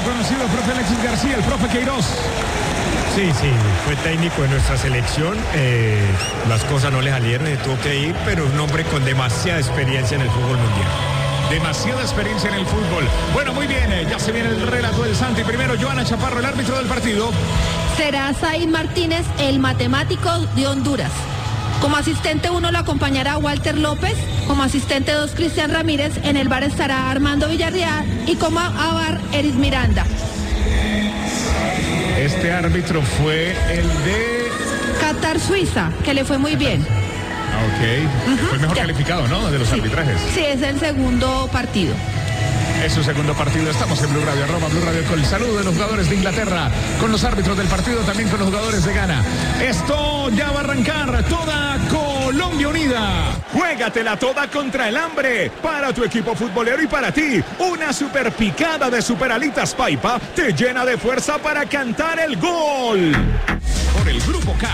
conocido, profe Alexis García, el profe Queiroz. Sí, fue técnico de nuestra selección, las cosas no le salieron y tuvo que ir, pero un hombre con demasiada experiencia en el fútbol mundial. Demasiada experiencia en el fútbol. Bueno, muy bien, ya se viene el relato del Santi. Primero, Joana Chaparro, el árbitro del partido. Será Said Martínez, el matemático de Honduras. Como asistente 1 lo acompañará Walter López, como asistente 2 Cristian Ramírez, en el bar estará Armando Villarreal y como AVAR Eris Miranda. Este árbitro fue el de Qatar, Suiza, que le fue muy bien. Ok, fue el mejor calificado, ¿no? De los arbitrajes. Sí, es el segundo partido. Es su segundo partido. Estamos en Blue Radio, @Blue Radio, con el saludo de los jugadores de Inglaterra, con los árbitros del partido, también con los jugadores de Ghana. Esto ya va a arrancar. Toda Colombia unida. Juégatela toda contra el hambre. Para tu equipo futbolero y para ti, una super picada de Superalitas Paipa te llena de fuerza para cantar el gol. Por el Grupo K.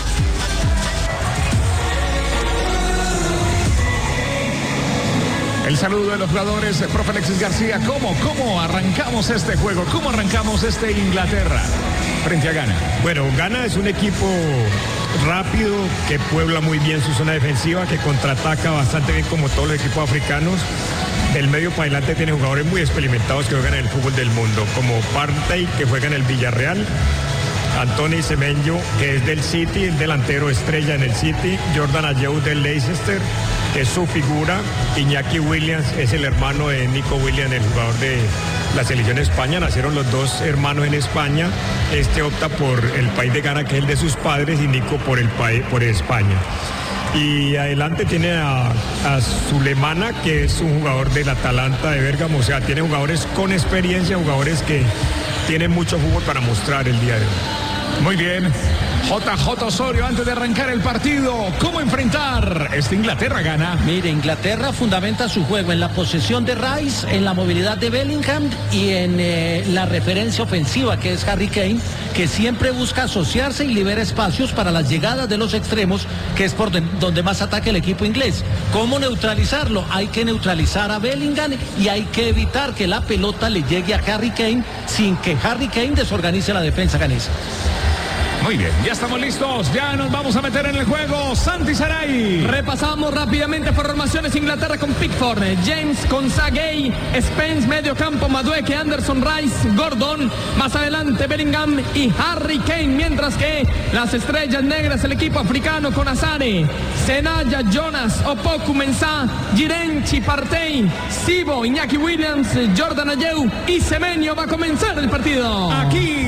El saludo de los jugadores, profe Alexis García. ¿Cómo arrancamos este juego? ¿Cómo arrancamos este Inglaterra frente a Ghana? Bueno, Ghana es un equipo rápido, que puebla muy bien su zona defensiva, que contraataca bastante bien como todos los equipos africanos. Del medio para adelante tiene jugadores muy experimentados que juegan en el fútbol del mundo, como Partey, que juega en el Villarreal, Anthony Semenyo, que es del City, el delantero estrella en el City, Jordan Ayew del Leicester, que es su figura, Iñaki Williams es el hermano de Nico Williams, el jugador de la selección de España. Nacieron los dos hermanos en España. Este opta por el país de Ghana, que es el de sus padres, y Nico por España. Y adelante tiene a Sulemana, que es un jugador del Atalanta de Bérgamo. O sea, tiene jugadores con experiencia, jugadores que tienen mucho fútbol para mostrar el día de hoy. Muy bien. JJ Osorio, antes de arrancar el partido, ¿cómo enfrentar esta Inglaterra-Ghana? Mire, Inglaterra fundamenta su juego en la posesión de Rice, en la movilidad de Bellingham y en la referencia ofensiva, que es Harry Kane, que siempre busca asociarse y libera espacios para las llegadas de los extremos, que es por donde más ataca el equipo inglés. ¿Cómo neutralizarlo? Hay que neutralizar a Bellingham y hay que evitar que la pelota le llegue a Harry Kane sin que Harry Kane desorganice la defensa ganesa. Muy bien, ya estamos listos, ya nos vamos a meter en el juego. Santi Saray. Repasamos rápidamente formaciones. Inglaterra con Pickford, James con Sagay, Spence, medio campo, Madueke, Anderson, Rice, Gordon, más adelante Bellingham y Harry Kane, mientras que las estrellas negras, el equipo africano con Azare, Senaya, Jonas, Opoku, Mensah, Girenchi, Partey, Sibo, Iñaki Williams, Jordan Ayew y Semenyo. Va a comenzar el partido. Aquí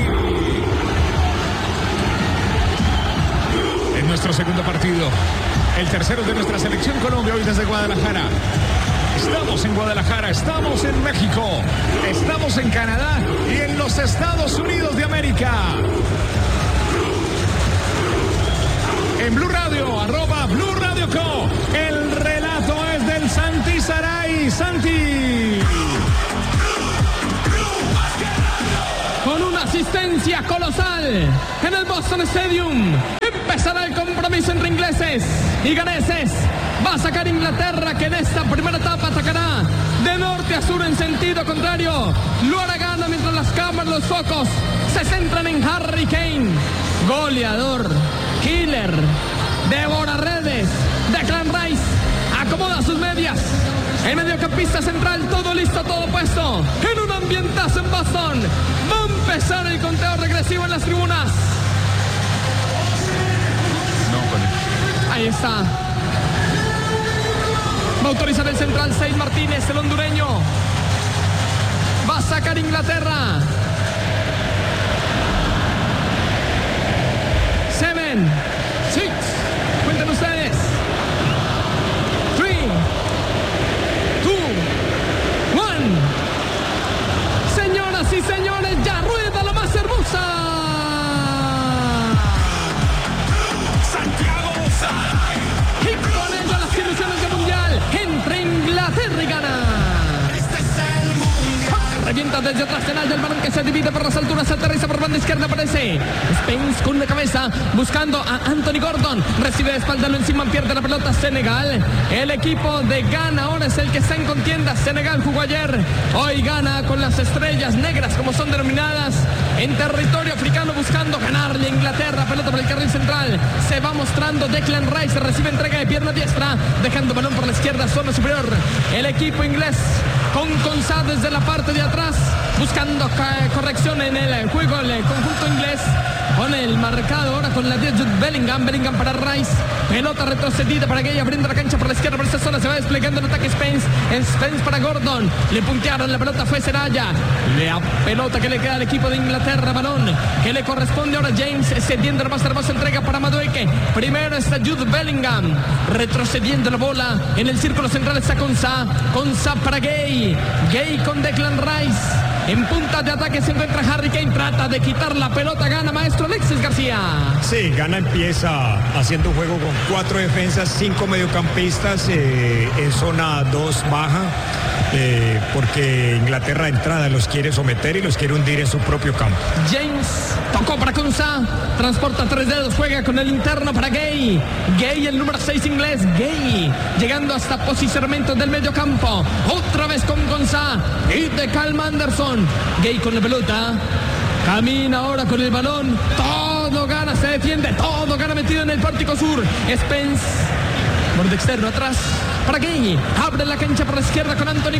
nuestro segundo partido, el tercero de nuestra selección Colombia, hoy desde Guadalajara. Estamos en Guadalajara, estamos en México, estamos en Canadá y en los Estados Unidos de América. En Blue Radio, @Blue Radio Co. El relato es del Santi Saray. Santi. Con una asistencia colosal en el Boston Stadium. Empezará el compromiso entre ingleses y ganeses. Va a sacar Inglaterra, que en esta primera etapa atacará de norte a sur en sentido contrario. Lo hará Ghana mientras las cámaras, los focos se centran en Harry Kane. Goleador, killer, devora redes. Declan Rice acomoda sus medias. El mediocampista central, todo listo, todo puesto. En un ambientazo en Boston. Va a empezar el conteo regresivo en las tribunas. Ahí está. Va a autorizar el central Said Martínez, el hondureño. Va a sacar Inglaterra. 7, 6. Cuenten ustedes. 3, 2, 1. Señoras y señores, ya rueda la más hermosa. Y con ello las ilusiones de mundial entre Inglaterra y Ghana. revienta desde atrás Senaya, el balón que se divide por las alturas, aterriza por banda izquierda, aparece Spence con la cabeza, buscando a Anthony Gordon, recibe de espalda, lo encima, pierde la pelota Senegal. El equipo de Ghana ahora es el que está en contienda. Senegal jugó ayer, hoy gana con las estrellas negras, como son denominadas, en territorio africano, buscando ganarle a Inglaterra. Pelota por el carril central, se va mostrando Declan Rice, recibe entrega de pierna diestra, dejando balón por la izquierda, zona superior. El equipo inglés con Konsa desde la parte de atrás, buscando corrección en el juego, el conjunto inglés, con el marcado ahora con la 10 Jude Bellingham. Bellingham para Rice, pelota retrocedida para Gay, abriendo la cancha por la izquierda, por esa zona se va desplegando el ataque Spence para Gordon, le puntearon, la pelota fue Seraya, la pelota que le queda al equipo de Inglaterra, balón que le corresponde ahora a James, cediendo la más hermosa entrega para Madueke. Primero está Jude Bellingham, retrocediendo la bola en el círculo central, está Konsa para Gay con Declan Rice. En punta de ataque se encuentra Harry Kane, trata de quitar la pelota, gana maestro Alexis García. Sí, Ghana empieza haciendo un juego con 4 defensas, 5 mediocampistas, en zona 2 baja, porque Inglaterra de entrada los quiere someter y los quiere hundir en su propio campo. James tocó para Konsa, transporta 3 dedos, juega con el interno para Gay, el número 6 inglés, Gay llegando hasta posicionamiento del medio campo, otra vez con Konsa y de Calma Anderson. Gay con la pelota, camina ahora con el balón, todo gana, se defiende, todo gana metido en el pórtico sur. Spence, borde externo atrás para Gay, abre la cancha por la izquierda con Anthony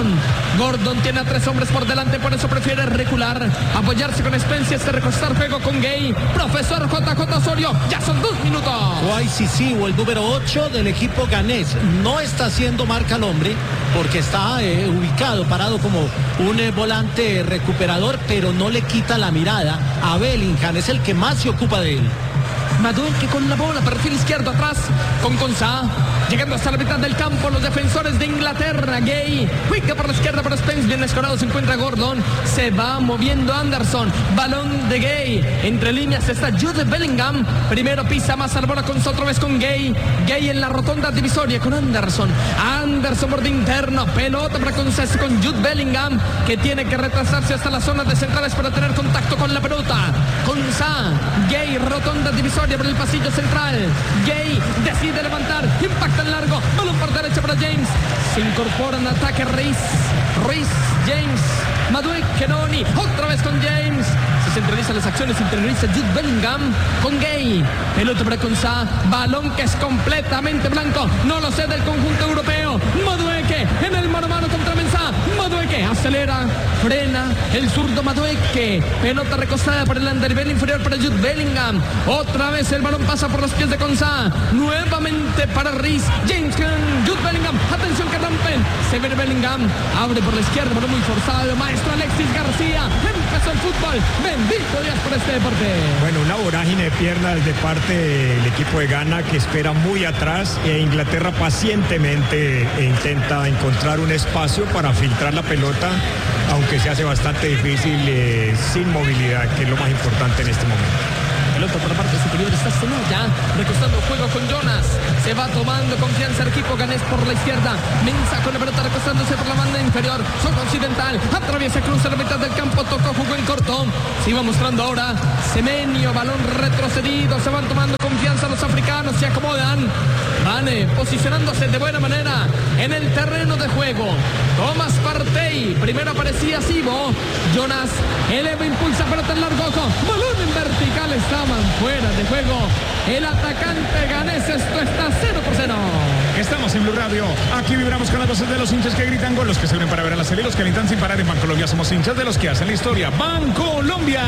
Gordon tiene a 3 hombres por delante, por eso prefiere recular, apoyarse con Spence y recostar juego con Gay. Profesor JJ Osorio, ya son 2 minutos. YCC, o el número 8 del equipo ganés, no está haciendo marca al hombre porque está ubicado, parado como un volante recuperador, pero no le quita la mirada a Bellingham, es el que más se ocupa de él. Madueke con la bola, perfil izquierdo atrás con Konsa, llegando hasta la mitad del campo los defensores de Inglaterra. Gay juega por la izquierda para Spence, bien escorado se encuentra Gordon, se va moviendo Anderson, balón de Gay, entre líneas está Jude Bellingham, primero pisa más arbora con otra vez con Gay en la rotonda divisoria con Anderson borde interno, pelota para Konsa con Jude Bellingham, que tiene que retrasarse hasta las zonas de centrales para tener contacto con la pelota. Konsa, Gay, rotonda divisoria por el pasillo central, Gay decide levantar, impacta en largo, balón por derecha para James, se incorpora en ataque Rice, James, Madueke, Noni, otra vez con James, se centralizan las acciones, interioriza Jude Bellingham con Gay, pelota para Konsa, balón que es completamente blanco, no lo sé del conjunto europeo. Madueke en el mano a mano contra Mensah, Madueke acelera, frena el zurdo Madueke, pelota recostada por el andarivel inferior para Jude Bellingham, otra vez el balón pasa por los pies de Konsa, nuevamente para Rice, James con Jude Bellingham, atención que rompen, se ve Bellingham, abre por la izquierda, balón muy forzado, maestro Alexis García, empezó el fútbol, bendito Dios por este deporte. Bueno, una vorágine de piernas de parte del equipo de Ghana, que espera muy atrás, e Inglaterra pacientemente intenta encontrar un espacio para filtrar la pelota, aunque se hace bastante difícil, sin movilidad, que es lo más importante en este momento. Pelota por la parte superior está Senaya, recostando juego con Jonas, se va tomando confianza el equipo ganés por la izquierda, Mensah con la pelota recostándose por la banda inferior, zona occidental, atraviesa, cruza la mitad del campo, tocó, jugó en corto, se iba mostrando ahora Semenyo, balón retrocedido, se van tomando confianza los africanos, se acomodan, van posicionándose de buena manera en el terreno de juego. Thomas Partey, primero aparecía Sibo, Jonas eleva, impulsa, pelota en largo, balón en vertical, estaban fuera de juego el atacante ganés, esto está 0-0. Estamos en Blue Radio, aquí vibramos con las voces de los hinchas que gritan gol, los que se unen para ver a la serie, los que alientan sin parar. En Bancolombia somos hinchas de los que hacen la historia. Bancolombia.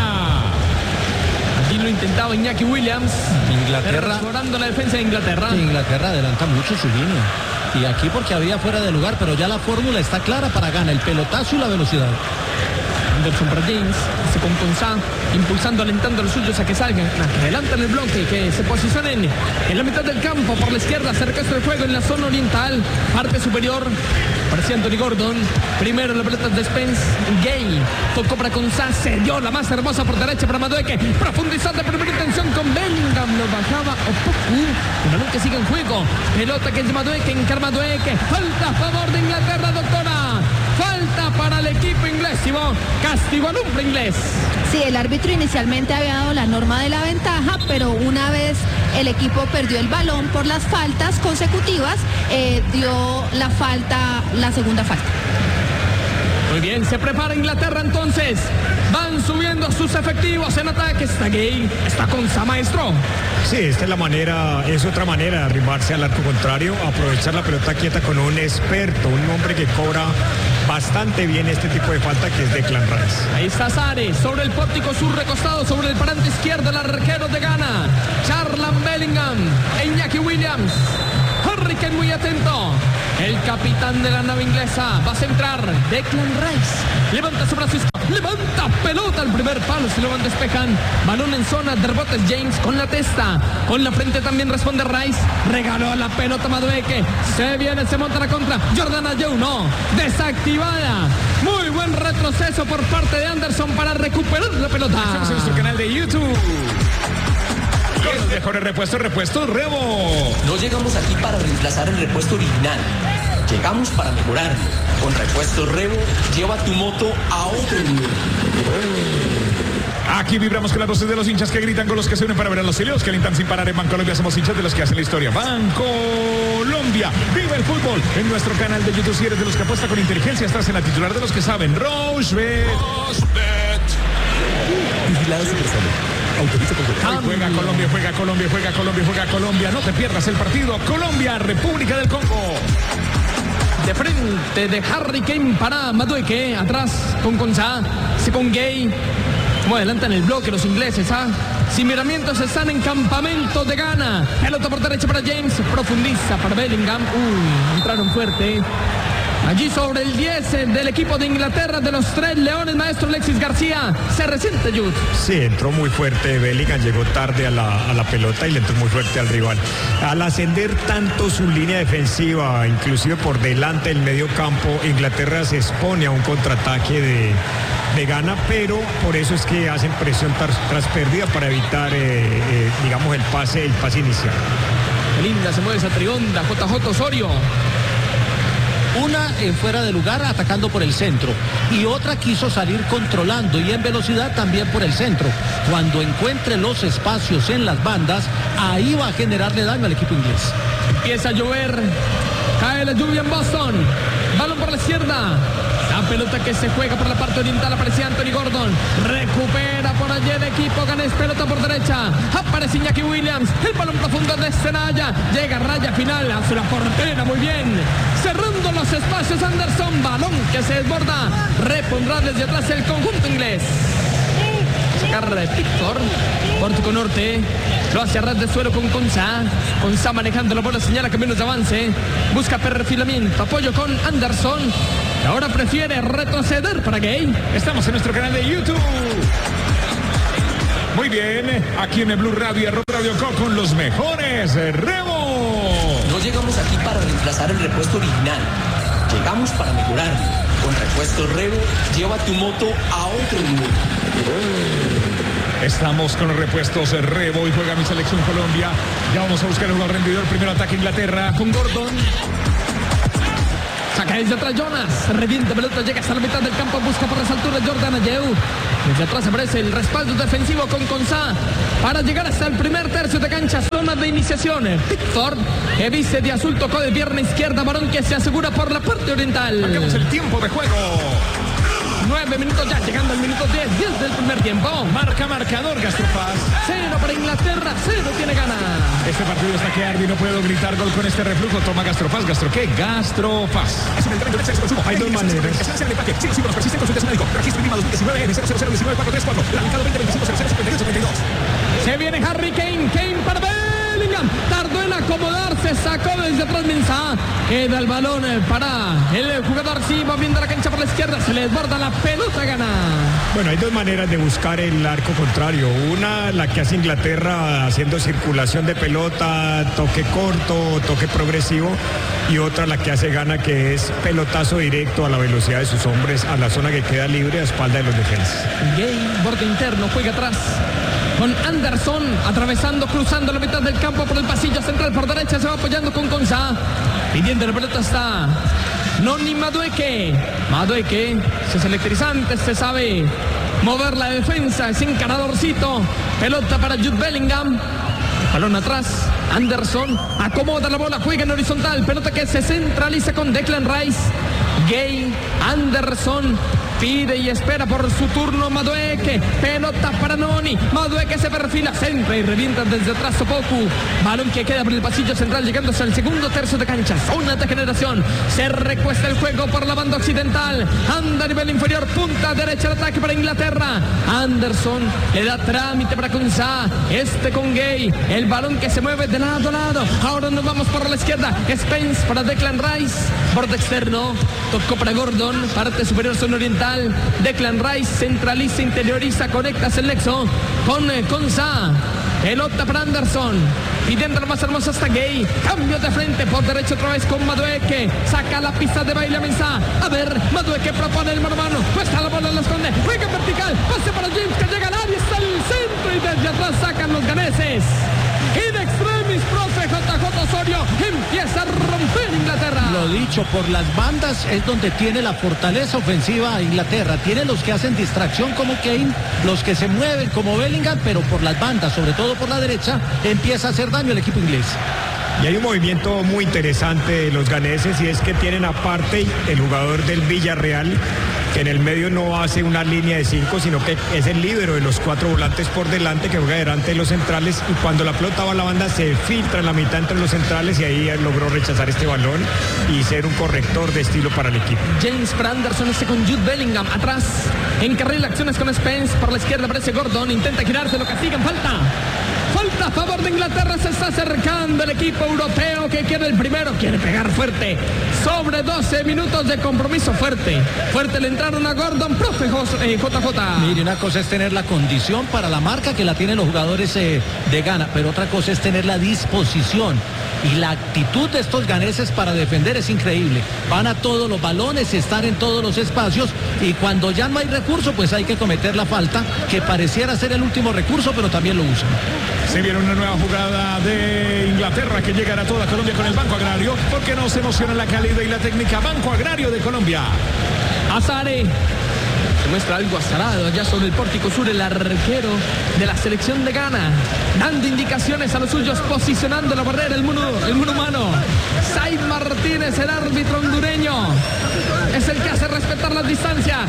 Aquí lo intentaba Iñaki Williams, Inglaterra mejorando la defensa de Inglaterra. Inglaterra adelanta mucho su línea, y aquí porque había fuera de lugar, pero ya la fórmula está clara para Ghana, el pelotazo y la velocidad. Anderson para James, se con Konsa, impulsando, alentando a los suyos a que salgan, adelantan el bloque, que se posicionen en la mitad del campo, por la izquierda, cerca del juego en la zona oriental, parte superior, aparecía Anthony Gordon, primero la pelota de Spence, Gay, tocó para Konsa, se dio la más hermosa por derecha para Madueke, profundizando de primera intención con Bellingham, lo bajaba Opoku, el balón que sigue en juego, pelota que es de Madueke, falta a favor de Inglaterra, doctora. Falta para el equipo inglés. castigo al hombre inglés. Sí, el árbitro inicialmente había dado la norma de la ventaja, pero una vez el equipo perdió el balón por las faltas consecutivas, dio la segunda falta. Muy bien, se prepara Inglaterra entonces. Van subiendo sus efectivos en ataque. Está Gay, está Konsa, maestro. Sí, esta es otra manera de arrimarse al arco contrario, aprovechar la pelota quieta con un experto, un hombre que cobra bastante bien este tipo de falta, que es Declan Rice. Ahí está Sare, sobre el pórtico sur recostado, sobre el parante izquierdo, el arquero de Ghana, Charlan Bellingham, Iñaki Williams. Harry Kane muy atento. El capitán de la nave inglesa va a centrar. Declan Rice levanta su brazo, levanta pelota al primer palo, si lo van despejan. Balón en zona de rebotes, James con la testa, con la frente también responde Rice. Regaló la pelota Madueke. Se viene, se monta la contra. Jordan Ayew, no, desactivada. Muy buen retroceso por parte de Anderson para recuperar la pelota. Estamos en nuestro canal de YouTube. Los mejores repuestos Rebo. No llegamos aquí para reemplazar el repuesto original. Llegamos para mejorarlo. Con Repuestos Rebo, lleva tu moto a otro nivel. Aquí vibramos con las voces de los hinchas que gritan, con los que se unen para ver a los celeos que alientan sin parar en Bancolombia. Somos hinchas de los que hacen la historia. Bancolombia, viva el fútbol. En nuestro canal de YouTube, si eres de los que apuesta con inteligencia, estás en la titular de los que saben. Rochebet. Vigilado Supersalud. Juega Colombia. No te pierdas el partido. Colombia, República del Congo. De frente de Harry Kane para Madueke. Atrás con Konsa. Se con Gay. Como adelantan el bloque los ingleses, Sin miramientos están en campamento de Ghana. Pelota por derecha para James. Profundiza para Bellingham. Entraron fuerte. Allí sobre el 10 del equipo de Inglaterra, de los tres leones, maestro Alexis García. Se resiente Jude. Sí, entró muy fuerte Bellingham, llegó tarde a la pelota y le entró muy fuerte al rival. Al ascender tanto su línea defensiva, inclusive por delante del medio campo, Inglaterra se expone a un contraataque de Ghana, pero por eso es que hacen presión tras pérdida para evitar, digamos, el pase inicial. Qué linda se mueve esa trionda, JJ Osorio. Una en fuera de lugar atacando por el centro y otra quiso salir controlando y en velocidad también por el centro. Cuando encuentre los espacios en las bandas, ahí va a generarle daño al equipo inglés. Empieza a llover, cae la lluvia en Boston, balón por la izquierda. La pelota que se juega por la parte oriental, aparecía Anthony Gordon, recupera por allí el equipo ganés, pelota por derecha, aparece Iñaki Williams, el balón profundo de Senaya, llega raya final, hace la portera muy bien, cerrando los espacios Anderson, balón que se desborda, repondrá desde atrás el conjunto inglés. Sacar Pickford, pórtico norte, lo hace a ras de suelo con Konsa manejando la bola, señala caminos de avance, busca perfilamiento, apoyo con Anderson. Ahora prefiere retroceder para Gay. Estamos en nuestro canal de YouTube. Muy bien, aquí en el Blue Radio, Radio Co con los mejores. Rebo. No llegamos aquí para reemplazar el repuesto original. Llegamos para mejorarlo. Con Repuestos Rebo, lleva tu moto a otro nivel. Estamos con los repuestos Rebo y juega mi selección Colombia. Ya vamos a buscar el jugador rendidor. Primero ataque Inglaterra con Gordon. Saca desde atrás Jonas, revienta pelota, llega hasta la mitad del campo, busca por las alturas Jordan Ayew. Desde atrás aparece el respaldo defensivo con Konsa para llegar hasta el primer tercio de cancha, zona de iniciación. Pickford, que viste de azul, tocó de pierna izquierda, varón que se asegura por la parte oriental. Marcamos el tiempo de juego. 9 minutos ya, llegando al minuto 10 del primer tiempo. Marca marcador, Gastrofaz. 0 para Inglaterra, 0 tiene Ghana. Este partido está que arde y no puedo gritar gol con este reflujo. Toma Gastrofaz. ¿Gastro qué? Gastrofaz. Es un medicamento de consumo. Hay dos maneras. Si los síntomas persisten, consulte a su médico. Registro INVIMA 2019 N0019434. Tramitado 2025 Se viene Harry Kane. Kane para Bellingham. Tardó en acomodarse, sacó desde atrás Mensah. Queda el balón para el jugador. Sí, va viendo la cancha por la izquierda. Se le desborda la pelota, Gana. Bueno, hay dos maneras de buscar el arco contrario. Una, la que hace Inglaterra haciendo circulación de pelota, toque corto, toque progresivo. Y otra, la que hace Ghana, que es pelotazo directo a la velocidad de sus hombres a la zona que queda libre a espalda de los defensas. Gay, borde interno, juega atrás. Con Anderson, atravesando, cruzando la mitad del campo por el pasillo central por derecha, se va apoyando con Konsa. Pidiendo la pelota está Noni Madueke. Madueke, se es electrizante, se sabe mover la defensa, es encaradorcito. Pelota para Jude Bellingham. Balón atrás, Anderson acomoda la bola, juega en horizontal, pelota que se centraliza con Declan Rice. Gay, Anderson, pide y espera por su turno Madueke, pelota para Noni, Madueke se perfila, centra y revienta desde atrás Opoku, balón que queda por el pasillo central llegando hasta el segundo tercio de cancha, zona de generación, se recuesta el juego por la banda occidental, anda a nivel inferior, punta derecha de ataque para Inglaterra, Anderson le da trámite para Konsa, con Gay, el balón que se mueve de lado a lado, ahora nos vamos por la izquierda, Spence para Declan Rice, borde externo, tocó para Gordon, parte superior zona oriental, Declan Rice centraliza, interioriza, conecta el nexo con Konsa, pelota para Anderson, pidiendo lo más hermoso hasta Gay, cambio de frente por derecho otra vez con Madueke, saca la pista de baile a Mensah, a ver, Madueke propone el mano a mano, cuesta la bola, la esconde, juega en vertical, pase para James que llega al área, está el centro y desde atrás sacan los ganeses. In extremis, profe JJ Osorio, empieza a romper Inglaterra. Lo dicho, por las bandas es donde tiene la fortaleza ofensiva Inglaterra. Tiene los que hacen distracción como Kane, los que se mueven como Bellingham, pero por las bandas, sobre todo por la derecha, empieza a hacer daño el equipo inglés. Y hay un movimiento muy interesante de los ganeses y es que tienen aparte el jugador del Villarreal, que en el medio no hace una línea de 5, sino que es el líbero de los 4 volantes por delante que juega delante de los centrales y cuando la pelota va a la banda se filtra en la mitad entre los centrales y ahí logró rechazar este balón y ser un corrector de estilo para el equipo. James para Anderson, con Jude Bellingham atrás, encarrila acciones con Spence, por la izquierda aparece Gordon, intenta girarse, lo castigan, falta a favor de Inglaterra, se está acercando el equipo europeo que quiere el primero, quiere pegar fuerte, sobre 12 minutos de compromiso, fuerte le entraron a Gordon, profe JJ. Mire, una cosa es tener la condición para la marca que la tienen los jugadores de Ghana, pero otra cosa es tener la disposición y la actitud de estos ganeses para defender es increíble, van a todos los balones, están en todos los espacios y cuando ya no hay recurso pues hay que cometer la falta que pareciera ser el último recurso, pero también lo usan. Se viene una nueva jugada de Inglaterra que llegará a toda Colombia con el Banco Agrario, porque nos emociona la calidad y la técnica. Banco Agrario de Colombia. Azare se muestra algo azarado allá sobre el pórtico sur, el arquero de la selección de Ghana, dando indicaciones a los suyos, posicionando la barrera, el mundo humano. Said Martínez, el árbitro hondureño, es el que hace respetar las distancias.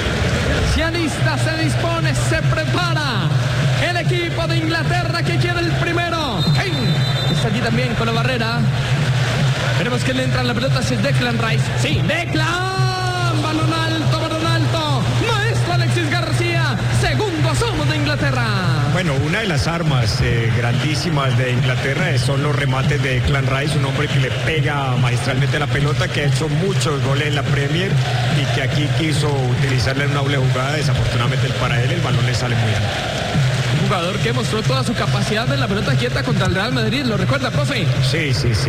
Cianista se dispone, se prepara. El equipo de Inglaterra que quiere el primero. Kane está allí también con la barrera. Veremos que le entra en la pelota si es Declan Rice. Sí, Declan. Balón alto. Maestro Alexis García. Segundo asomo de Inglaterra. Bueno, una de las armas grandísimas de Inglaterra son los remates de Declan Rice, un hombre que le pega magistralmente la pelota, que ha hecho muchos goles en la Premier y que aquí quiso utilizarla en una doble jugada. Desafortunadamente para él el balón le sale muy alto. Un jugador que mostró toda su capacidad en la pelota quieta contra el Real Madrid, ¿lo recuerda, profe? Sí.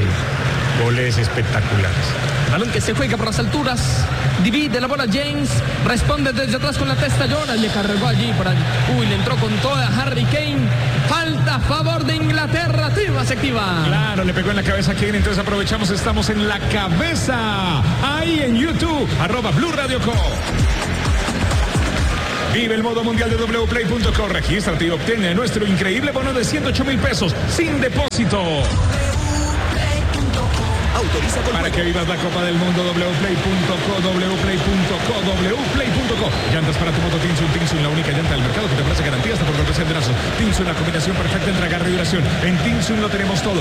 Goles espectaculares. Balón que se juega por las alturas, divide la bola James, responde desde atrás con la testa Llora, le cargó allí le entró con toda Harry Kane. Falta a favor de Inglaterra, tira se activa. Claro, le pegó en la cabeza a Kane, entonces aprovechamos, estamos en la cabeza. Ahí en YouTube, @Blue Radio Co. Vive el modo mundial de wplay.co. Regístrate y obtiene nuestro increíble bono de 108,000 pesos sin depósito. Para que vivas la Copa del Mundo, wplay.co. Llantas para tu moto Tinsun, la única llanta del mercado que te ofrece garantías hasta por 14 centavos. Tinsun, la combinación perfecta entre agarre y duración. En Tinsun lo tenemos todo.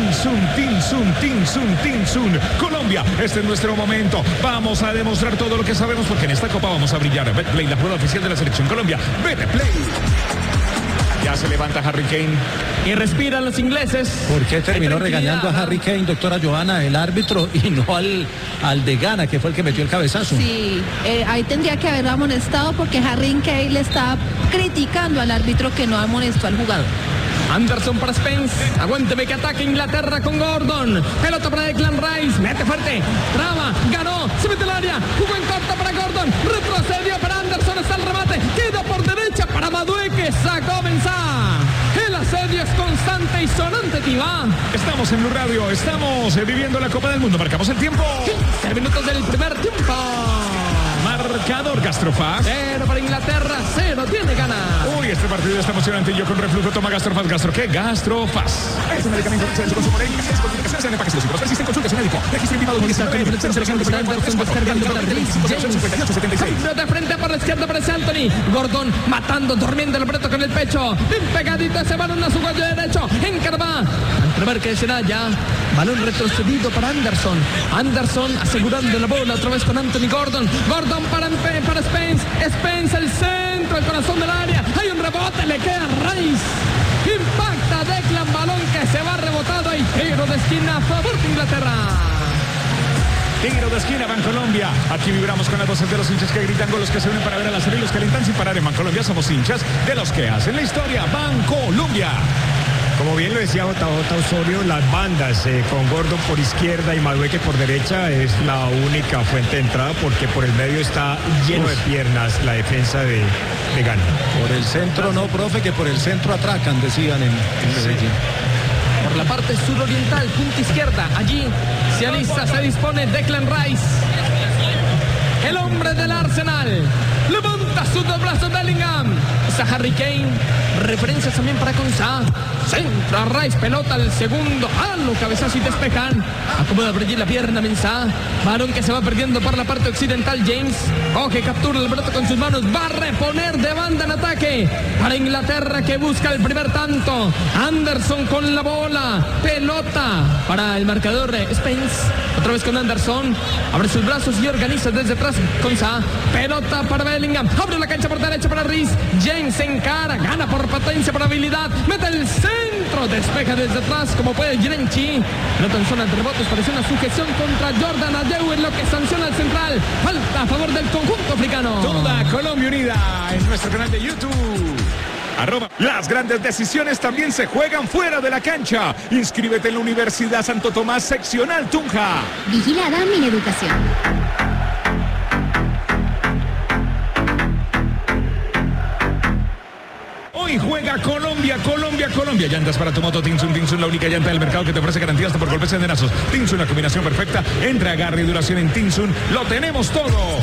Tinsun. Colombia, este es nuestro momento. Vamos a demostrar todo lo que sabemos porque en esta Copa vamos a brillar. Betplay, la jugada oficial de la Selección Colombia. Betplay. Ya se levanta Harry Kane. Y respiran los ingleses. ¿Por qué terminó regañando a Harry Kane, doctora Johanna, el árbitro, y no al de Ghana, que fue el que metió el cabezazo? Sí, ahí tendría que haberlo amonestado porque Harry Kane le está criticando al árbitro que no amonestó al jugador. Anderson para Spence, aguánteme que ataque Inglaterra con Gordon, pelota para Declan Rice, mete fuerte, traba, ganó, se mete al área, jugó en corta para Gordon, retrocedió para Anderson, está el remate, queda por derecha para Madueke, sacó Mensah. El asedio es constante Jason Antetiba. Estamos en Blue Radio, estamos viviendo la Copa del Mundo. Marcamos el tiempo. 15 minutos del primer tiempo. Marcador Gastrofaz. 0 para Inglaterra, 0 tiene Ghana. Uy, este partido está emocionante. Yo con reflujo toma Gastrofaz. ¿Gastro qué? Gastrofaz. Es un medicamento que se consumo de indicaciones, contraindicaciones en empaques lúcidos. Persisten, consulte a su médico. Registro privado 19. De frente por la izquierda aparece Anthony. Gordon matando, durmiendo el Breto con el pecho. Bien pegadito ese balón a su cuello derecho. Encarva. Entrever que será ya. Balón retrocedido para Anderson. Anderson asegurando la bola otra vez con Anthony Gordon. Gordon para Spence. Spence el centro, el corazón del área. Hay un rebote, le queda Rice. Impacta Declan, balón que se va rebotado. Y tiro de esquina a favor de Inglaterra. Tiro de esquina, Bancolombia. Aquí vibramos con las voces de los hinchas que gritan, con los que se unen para ver a la serie y los que alentan sin parar. En Bancolombia somos hinchas de los que hacen la historia. Bancolombia. Como bien lo decía JJ Osorio, las bandas con Gordon por izquierda y Madueque por derecha es la única fuente de entrada, porque por el medio está lleno de piernas la defensa de Ghana. Por el centro no, profe, que por el centro atracan, decían en Medellín. Por la parte suroriental, punta izquierda, allí se alista, se dispone Declan Rice. El hombre del Arsenal. Levanta sus dos brazos Bellingham. Está Harry Kane. Referencias también para Konsa. Centra Rice, pelota al segundo. Lo cabezazo y despejan. Acomoda por allí la pierna Mensah. Balón que se va perdiendo por la parte occidental. James coge, captura el pelota con sus manos. Va a reponer de banda en ataque para Inglaterra, que busca el primer tanto. Anderson con la bola. Pelota para el marcador Spence. Otra vez con Anderson. Abre sus brazos y organiza desde atrás Konsa. Pelota para Bellingham. Abre la cancha por derecha para Rice. James se encara. Gana por potencia, por habilidad. Mete el centro. Despeja desde atrás como puede Girenchi. Pelota en zona de rebotes. Parece una sujeción contra Jordan Ayew, en lo que sanciona el central. Falta a favor del conjunto africano. Toda Colombia unida en nuestro canal de YouTube. Las grandes decisiones también se juegan fuera de la cancha. Inscríbete en la Universidad Santo Tomás Seccional Tunja. Vigilada Mineducación. Hoy juega Colombia. Llantas para tu moto Tinsun. Tinsun, la única llanta del mercado que te ofrece garantías hasta por golpes tendenazos. Tinsun, la combinación perfecta entre agarre y duración en Tinsun. Lo tenemos todo.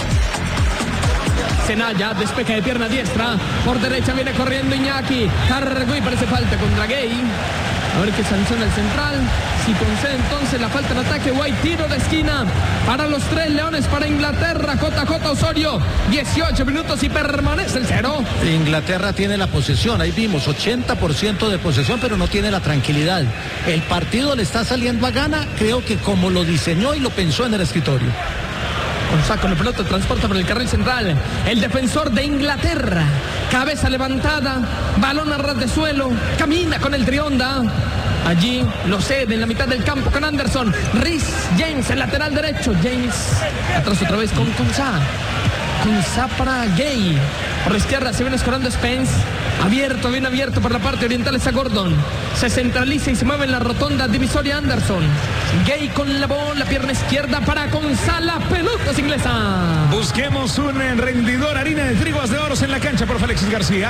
Senaya despeja de pierna diestra. Por derecha viene corriendo Iñaki. Cargó y parece falta contra Gay. A ver qué sanciona el central. Si concede entonces la falta en ataque, o hay tiro de esquina para los tres leones, para Inglaterra. JJ Osorio, 18 minutos y permanece el 0. Inglaterra tiene la posesión, ahí vimos 80% de posesión, pero no tiene la tranquilidad. El partido le está saliendo a Ghana, creo que como lo diseñó y lo pensó en el escritorio. Konsa con el pelota, transporta por el carril central. El defensor de Inglaterra. Cabeza levantada, balón a ras de suelo. Camina con el trionda. Allí lo cede en la mitad del campo con Anderson. Rice James, el lateral derecho. James atrás otra vez con Konsa. Konsa para Gay. Por la izquierda se viene escorando Spence. Abierto, bien abierto por la parte oriental está Gordon. Se centraliza y se mueve en la rotonda divisoria Anderson. Gay con la bola, pierna izquierda para Konsa. La pelota es inglesa. Busquemos un rendidor, harina de trigos de oros en la cancha, por Alexis García.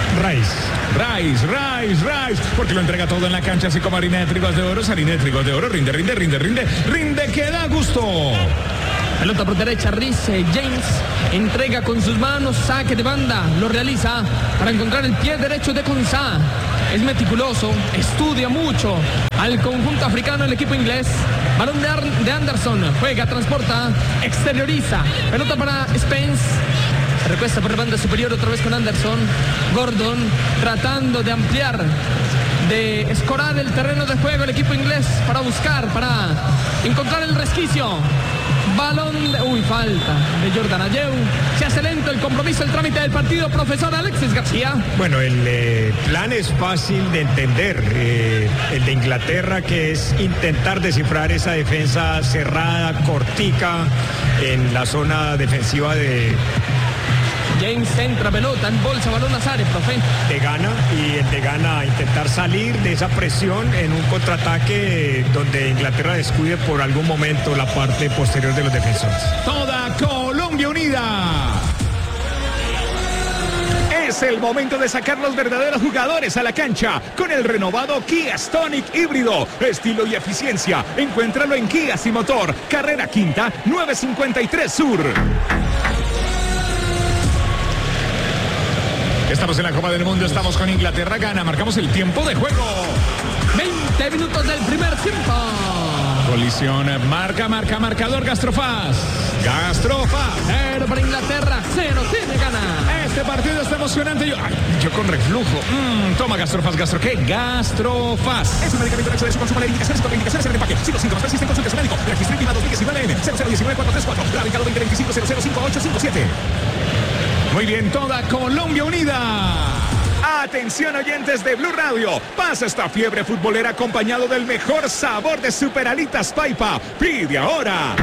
Rice. Porque lo entrega todo en la cancha, así como harina de trigos de oros. Harina de trigos de oro, rinde, que da gusto. Pelota por derecha, Rice James entrega con sus manos, saque de banda, lo realiza para encontrar el pie derecho de Konsa. Es meticuloso, estudia mucho al conjunto africano, el equipo inglés. Balón de Anderson, juega, transporta, exterioriza. Pelota para Spence. Se recuesta por la banda superior otra vez con Anderson. Gordon tratando de ampliar, de escorar el terreno de juego el equipo inglés para buscar, para encontrar el resquicio. Balón falta de Jordan Ayew. Se hace lento el compromiso, el trámite del partido, profesor Alexis García. Bueno, el plan es fácil de entender, el de Inglaterra, que es intentar descifrar esa defensa cerrada, cortica, en la zona defensiva de James centra, pelota, en bolsa, balón a Zare, profe. De Ghana, y el de Ghana intentar salir de esa presión en un contraataque donde Inglaterra descuide por algún momento la parte posterior de los defensores. Toda Colombia unida. Es el momento de sacar los verdaderos jugadores a la cancha con el renovado Kia Stonic híbrido. Estilo y eficiencia. Encuéntralo en Kia Sin Motor, carrera quinta, 953 Sur. Estamos en la Copa del Mundo, estamos con Inglaterra, gana. Marcamos el tiempo de juego. 20 minutos del primer tiempo. Colisión, marcador Gastrofaz. 0 para Inglaterra, 0 tiene gana. Este partido está emocionante. Yo con reflujo. Toma Gastrofaz, ¿qué? Gastrofaz. Es un medicamento de su consumo, indicaciones y contraindicaciones en el empaque. Si los síntomas persisten, consulte a su médico. Registro INVIMA 2019 0019-434. Radicado 2025-005857. Muy bien, toda Colombia unida. Atención oyentes de Blue Radio, pasa esta fiebre futbolera acompañado del mejor sabor de Superalitas Paipa. Pide ahora.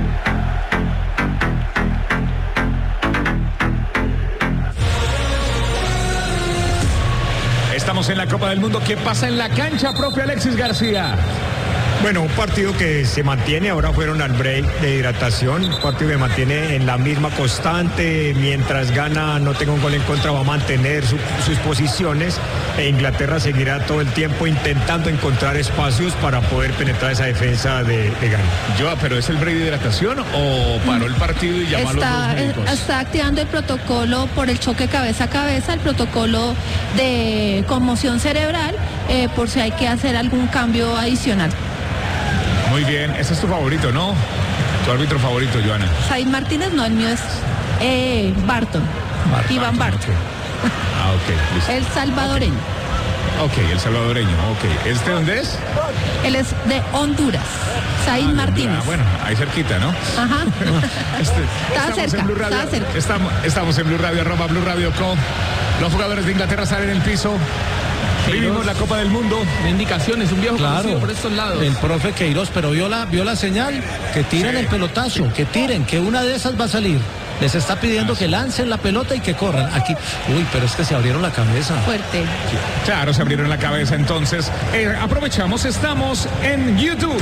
Estamos en la Copa del Mundo. ¿Qué pasa en la cancha, profe Alexis García? Bueno, un partido que se mantiene, ahora fueron al break de hidratación, un partido que mantiene en la misma constante, mientras gana no tenga un gol en contra va a mantener sus posiciones e Inglaterra seguirá todo el tiempo intentando encontrar espacios para poder penetrar esa defensa de Ghana. ¿Pero es el break de hidratación o paró el partido y llamó a los dos médicos? Está activando el protocolo por el choque cabeza a cabeza, el protocolo de conmoción cerebral, por si hay que hacer algún cambio adicional. Muy bien, ese es tu favorito, ¿no? Tu árbitro favorito, Joana. Said Martínez, no, el mío es Barton. Iván Barton. Okay. Ok, listo. El salvadoreño. Ok, el salvadoreño, ok. ¿Este dónde es? Él es de Honduras. Said Martínez. Bueno, ahí cerquita, ¿no? Ajá. Estaba cerca. Estamos en Blue Radio, @Blue Radio Co. Los jugadores de Inglaterra salen en el piso. Vivimos la Copa del Mundo. Indicaciones, un viejo conocido por estos lados. El profe Queiroz, pero vio la señal, que tiren el pelotazo, que tiren, que una de esas va a salir. Les está pidiendo que lancen la pelota y que corran. Aquí, pero es que se abrieron la cabeza. Fuerte. Claro, se abrieron la cabeza. Entonces, aprovechamos, estamos en YouTube.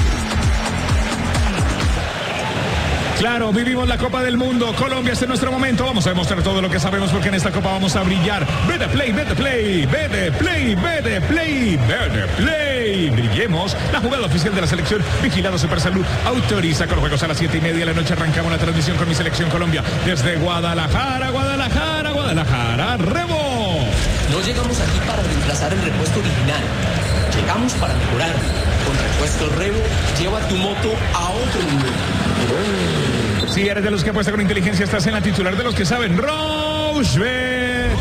Claro, vivimos la Copa del Mundo. Colombia, este es nuestro momento. Vamos a demostrar todo lo que sabemos porque en esta Copa vamos a brillar. Vete play. Brillemos. La jugada oficial de la selección. Vigilado Supersalud. Autoriza con los juegos a las 7:30 de la noche. Arrancamos la transmisión con mi selección Colombia. Desde Guadalajara. Rebo. No llegamos aquí para reemplazar el repuesto original. Llegamos para mejorarlo. Con repuesto Rebo, lleva tu moto a otro nivel. Si eres de los que apuesta con inteligencia, estás en la titular de los que saben. Rosbet.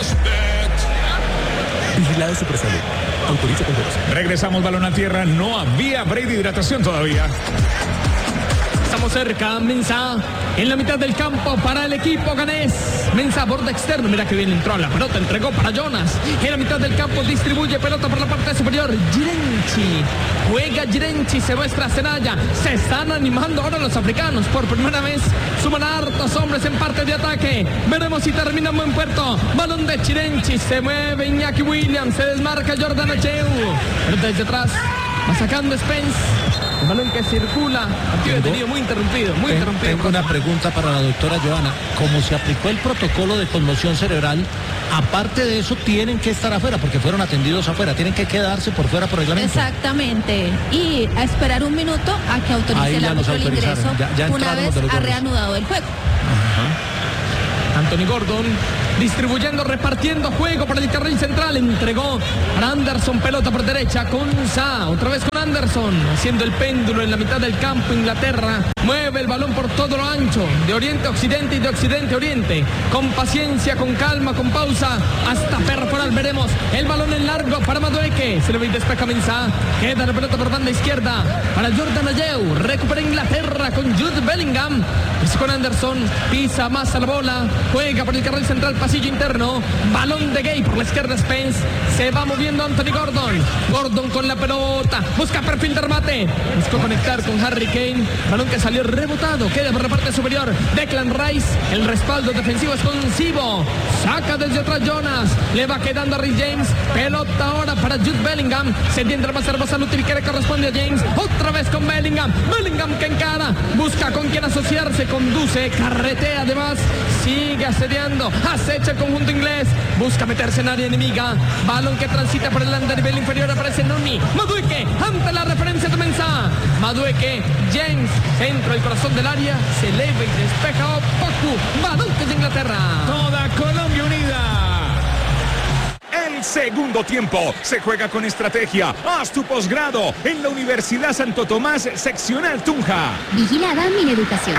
Vigilado Supersalud. Autoriza con juegos. Regresamos, balón a tierra. No había break de hidratación todavía. Estamos cerca, Mensah en la mitad del campo para el equipo ganés. Mensah, borde externo, mira que bien entró la pelota, entregó para Jonas. En la mitad del campo distribuye pelota por la parte superior. Girenchi, juega Girenchi, se muestra Zelaya. Se están animando ahora los africanos. Por primera vez suman a hartos hombres en parte de ataque. Veremos si termina en buen puerto. Balón de Girenchi, se mueve Iñaki Williams, se desmarca Jordan Ayew. Pero desde atrás va sacando Spence. El balón que circula, partido detenido, muy interrumpido. Tengo una pregunta para la doctora Joana. Como se aplicó el protocolo de conmoción cerebral, aparte de eso tienen que estar afuera, porque fueron atendidos afuera, tienen que quedarse por fuera por reglamento. Exactamente, y a esperar un minuto a que autorice el árbitro el ingreso una vez ha reanudado el juego. Anthony Gordon distribuyendo, repartiendo juego para el carril central, entregó para Anderson, pelota por derecha con Sa, otra vez con Anderson, haciendo el péndulo en la mitad del campo. Inglaterra mueve el balón por todo lo ancho, de oriente a occidente y de occidente a oriente, con paciencia, con calma, con pausa, hasta perforar. Veremos el balón en largo para Madueke, se le ve y despeja Mensah, queda la pelota por banda izquierda para Jordan Ayew, recupera Inglaterra con Jude Bellingham, es con Anderson, pisa más a la bola, juega por el carril central, pasillo interno, balón de Gay por la izquierda. Spence, se va moviendo Anthony Gordon con la pelota, busca perfil de remate, buscó conectar con Harry Kane, balón que salió rebotado, queda por la parte superior Declan Rice, el respaldo defensivo es con Sibo, saca desde atrás Jonas, le va quedando a Rhys James, pelota ahora para Jude Bellingham, se tiende más hermosa Luther que le corresponde a James, otra vez con Bellingham que encara, busca con quién asociarse, conduce, carretea además, sigue asediando, hace derecha el conjunto inglés. Busca meterse en área enemiga. Balón que transita por el nivel inferior. Aparece Noni. Madueke ante la referencia de Mensah. Madueke, James, centro del corazón del área. Se eleva y despeja Opoku. Balón que es de Inglaterra. Toda Colombia unida. El segundo tiempo se juega con estrategia. Haz tu posgrado en la Universidad Santo Tomás, seccional Tunja. Vigilada Mineducación.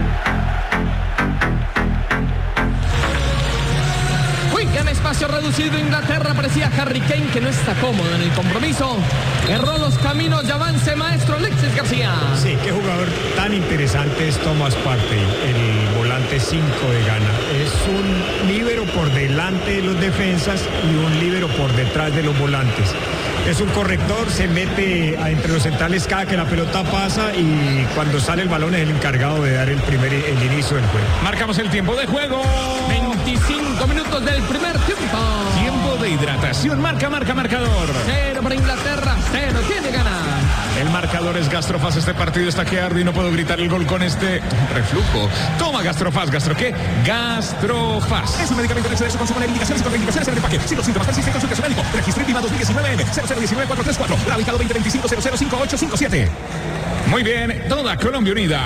En espacio reducido, Inglaterra parecía Harry Kane, que no está cómodo en el compromiso. Erró los caminos de avance, maestro Alexis García. Sí, qué jugador tan interesante es Thomas Partey, el volante 5 de Ghana. Es un líbero por delante de los defensas y un líbero por detrás de los volantes. Es un corrector, se mete entre los centrales cada que la pelota pasa y cuando sale el balón es el encargado de dar el inicio del juego. Marcamos el tiempo de juego. 25 minutos del primer tiempo. Tiempo de hidratación. Marcador. 0 para Inglaterra, 0 tiene Ghana. El marcador es Gastrofaz. Este partido está que arde y no puedo gritar el gol con este reflujo. Toma Gastrofaz. ¿Gastro qué? Gastrofaz. Es un medicamento de su consumo en indicaciones y contraindicaciones en el empaque. Si los síntomas persisten, consulte a su médico. Registre Viva 2019M 0019434. Radicado 2025-005857. Muy bien. Toda Colombia unida.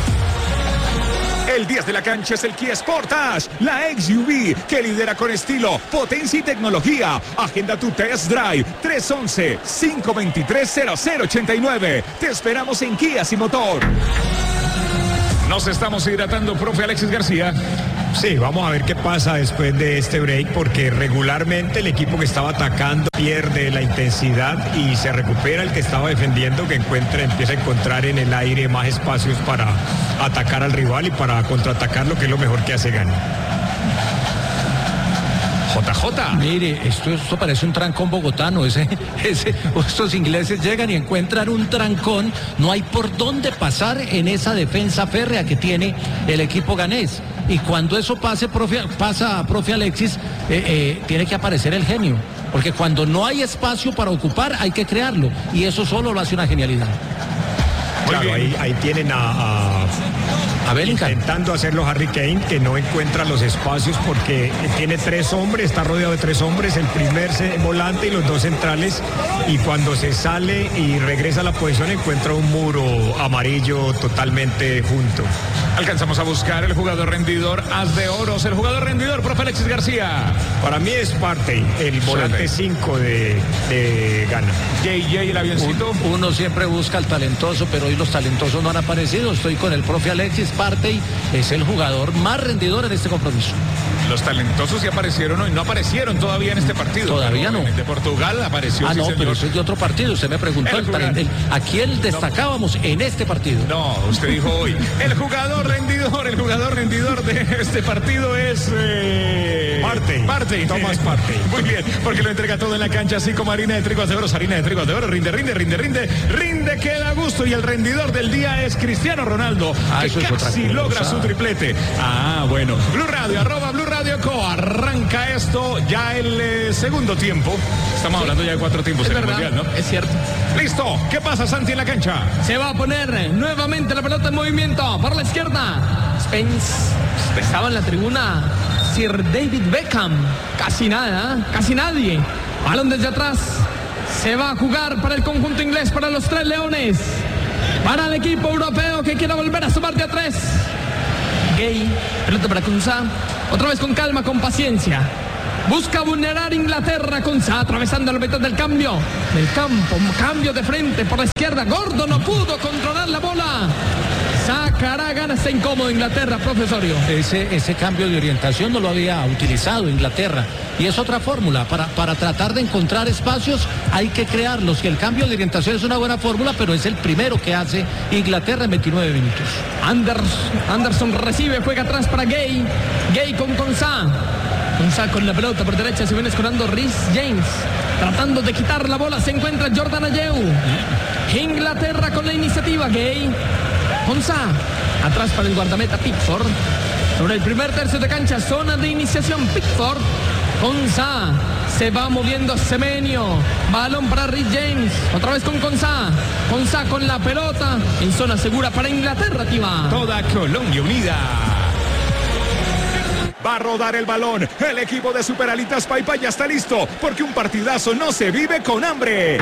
El 10 de la cancha es el Kia Sportage, la XUV que lidera con estilo, potencia y tecnología. Agenda tu test drive 311-523-0089. Te esperamos en Kia Sin Motor. Nos estamos hidratando, profe Alexis García. Sí, vamos a ver qué pasa después de este break, porque regularmente el equipo que estaba atacando pierde la intensidad y se recupera el que estaba defendiendo, que empieza a encontrar en el aire más espacios para atacar al rival y para contraatacar, lo que es lo mejor que hace Ghana. JJ. Mire, esto parece un trancón bogotano. Estos ingleses llegan y encuentran un trancón. No hay por dónde pasar en esa defensa férrea que tiene el equipo ganés. Y cuando eso pasa, profe Alexis, tiene que aparecer el genio. Porque cuando no hay espacio para ocupar, hay que crearlo. Y eso solo lo hace una genialidad. Claro, ahí tienen a Bellingham intentando hacerlo Harry Kane, que no encuentra los espacios porque tiene 3 hombres, está rodeado de 3 hombres, el primer volante y los 2 centrales, y cuando se sale y regresa a la posición encuentra un muro amarillo totalmente junto. Alcanzamos a buscar el jugador rendidor, as de oros, el jugador rendidor, profe Alexis García. Para mí es Partey, el volante 5 de Ghana. JJ, el avioncito. Uno siempre busca al talentoso, pero hoy los talentosos no han aparecido. Estoy con el profe Alexis. Partey es el jugador más rendidor en este compromiso. Los talentosos sí aparecieron hoy, no aparecieron todavía en este partido. Todavía no. El de Portugal apareció. No, pero eso es de otro partido. Usted me preguntó a quién destacábamos en este partido. No, usted dijo hoy. El jugador rendidor de este partido es Partey. Thomas Partey. Muy bien, porque lo entrega todo en la cancha, así como harina de trigo de oro. Harina de trigo de oro, rinde, que da gusto. Y el rendidor del día es Cristiano Ronaldo, que casi logra su triplete. Bueno. Blue Radio, @BlueRadioCo. Arranca esto ya el segundo tiempo. Estamos hablando ya de 4 tiempos en el Mundial, ¿no? Es cierto. Listo. ¿Qué pasa, Santi, en la cancha? Se va a poner nuevamente la pelota en movimiento por la izquierda. Spence. Estaba en la tribuna Sir David Beckham. Casi nada, casi nadie. Balón desde atrás. Se va a jugar para el conjunto inglés, para los 3 leones. Para el equipo europeo que quiere volver a sumar de a 3. Gay, pelota para Konsa. Otra vez con calma, con paciencia. Busca vulnerar Inglaterra. Konsa atravesando la mitad del campo. Cambio de frente por la izquierda. Gordo no pudo controlar la bola. Sacará, Ghana, está incómodo Inglaterra, profesorio. Ese cambio de orientación no lo había utilizado Inglaterra. Y es otra fórmula. Para tratar de encontrar espacios hay que crearlos. Y el cambio de orientación es una buena fórmula, pero es el primero que hace Inglaterra en 29 minutos. Anderson recibe, juega atrás para Gay. Gay con Konsa. Konsa con la pelota por derecha, se viene escorando Rhys James. Tratando de quitar la bola, se encuentra Jordan Ayew. Inglaterra con la iniciativa. Gay. Konsa, atrás para el guardameta Pickford. Sobre el primer tercio de cancha, zona de iniciación Pickford. Konsa, se va moviendo Semenyo. Balón para Rhys James. Otra vez con Konsa. Konsa con la pelota en zona segura para Inglaterra, Tiva. Toda Colombia unida. Va a rodar el balón. El equipo de Superalitas Paipa ya está listo, porque un partidazo no se vive con hambre.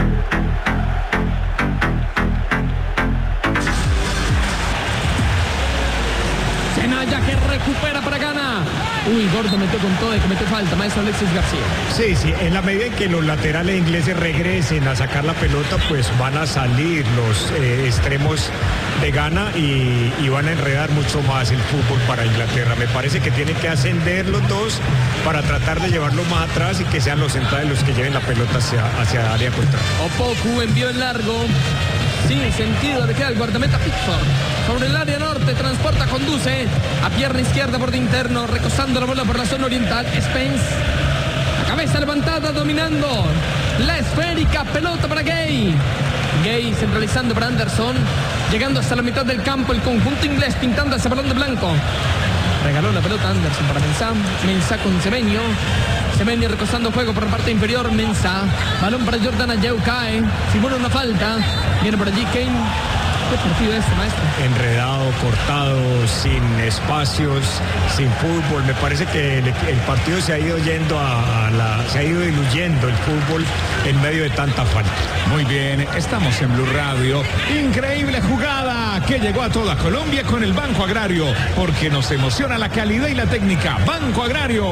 Senaya que recupera para Ghana. Uy, Gordo metió con todo y cometió falta, maestro Alexis García. Sí, en la medida en que los laterales ingleses regresen a sacar la pelota, pues van a salir los extremos de Ghana y van a enredar mucho más el fútbol para Inglaterra. Me parece que tienen que ascender los dos para tratar de llevarlo más atrás y que sean los centrales los que lleven la pelota hacia área contraria. Opoku envió en largo. Sin sentido de que el guardameta Pickford sobre el área norte, transporta, conduce a pierna izquierda por de interno, recostando la bola por la zona oriental. Spence, la cabeza levantada, dominando la esférica, pelota para Gay. Gay centralizando para Anderson, llegando hasta la mitad del campo, el conjunto inglés pintando ese balón de blanco. Regaló la pelota Anderson para Mensah con Semenyo. Semenyo recostando juego por la parte inferior. Mensah, balón para Jordan Ayew, cae, simula una falta, viene por allí Kane. ¿Qué partido es este, maestro? Enredado, cortado, sin espacios, sin fútbol. Me parece que el partido se ha ido yendo se ha ido diluyendo el fútbol en medio de tanta falta. Muy bien, estamos en Blue Radio. Increíble jugada que llegó a toda Colombia con el Banco Agrario, porque nos emociona la calidad y la técnica. Banco Agrario.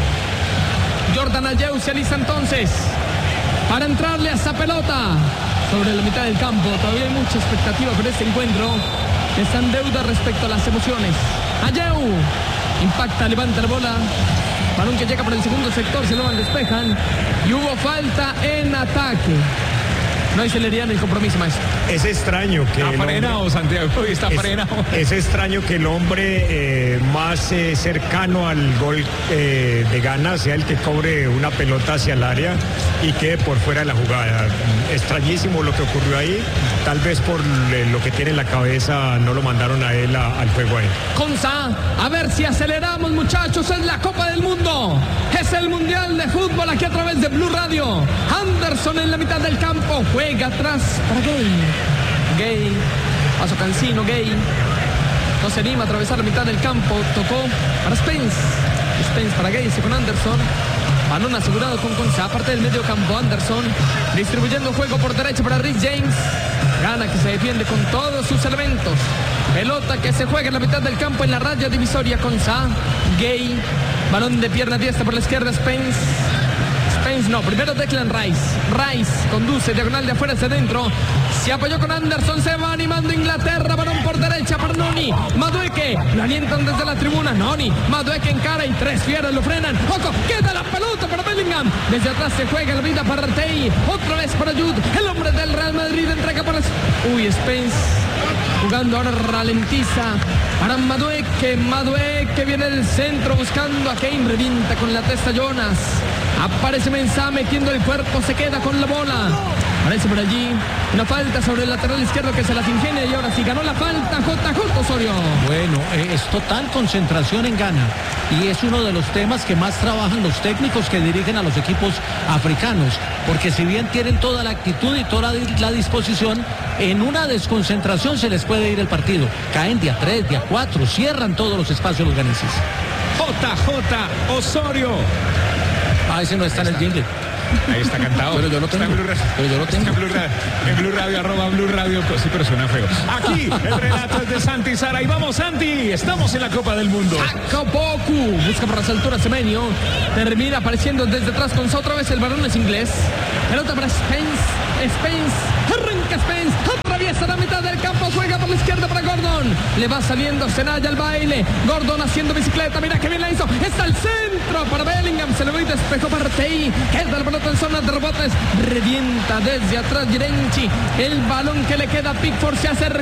Jordan Ayew se alista entonces para entrarle a esa pelota sobre la mitad del campo. Todavía hay mucha expectativa por este encuentro. Está en deuda respecto a las emociones. Ayew impacta, levanta la bola. Balón que llega por el segundo sector, se lo despejan. Y hubo falta en ataque. No hay celeridad en el compromiso, maestro. Es extraño que... Está frenado, Santiago. Está frenado. Es extraño que el hombre más cercano al gol de Ghana sea el que cobre una pelota hacia el área y quede por fuera de la jugada. Extrañísimo lo que ocurrió ahí. Tal vez por lo que tiene en la cabeza no lo mandaron a él al juego ahí. Konsa, a ver si aceleramos, muchachos. Es la Copa del Mundo. Es el Mundial de Fútbol aquí a través de Blue Radio. Anderson en la mitad del campo. Juega atrás para Gay. Paso Cancino, Gay. No se anima a atravesar la mitad del campo. Tocó para Spence. Spence para Gay, con Anderson. Balón asegurado con Konsa, aparte del medio campo. Anderson distribuyendo juego por derecha para Rhys James. Ghana que se defiende con todos sus elementos. Pelota que se juega en la mitad del campo en la raya divisoria. Konsa, Gay. Balón de pierna diestra por la izquierda. Spence no, primero Declan Rice. Rice conduce, diagonal de afuera hacia adentro. Se apoyó con Anderson, se va animando Inglaterra. Balón por derecha para Noni. Madueke, lo alientan desde la tribuna. Noni, Madueke encara y tres fieros lo frenan. Ojo, queda la pelota para Bellingham. Desde atrás se juega la vida para Artey. Otra vez para Jude, el hombre del Real Madrid, entrega por Uy, Spence jugando ahora, ralentiza para Madueke viene del centro buscando a Kane, revienta con la testa Jonas. Aparece Mensah metiendo el cuerpo, se queda con la bola. Aparece por allí una falta sobre el lateral izquierdo que se las ingenia y ahora sí ganó la falta JJ Osorio. Bueno, es total concentración en Ghana y es uno de los temas que más trabajan los técnicos que dirigen a los equipos africanos, porque si bien tienen toda la actitud y toda la disposición, en una desconcentración se les puede ir el partido. Caen día 3, día 4, cierran todos los espacios los ganeses. JJ Osorio. Ese no está en el jingle. Ahí está cantado. Pero yo lo tengo. En Blue Radio, arroba Blue Radio. Sí, pero suena feo. Aquí, el relato es de Santi Sara. Y vamos, Santi. Estamos en la Copa del Mundo. Opoku busca por las alturas Semenyo. Termina apareciendo desde atrás con otra vez. El balón es inglés. Pelota para Spence. Arranca Spence. Atraviesa la mitad del campo. Juega por la izquierda para Gordon. Le va saliendo Senaya al baile. Gordon haciendo bicicleta. Mira que bien la hizo. Está al centro para Bellingham. Se lo ve y despejó para Artey. Queda el pelota en zona de rebotes. Revienta desde atrás Girenchi. El balón que le queda a Pickford se acerca.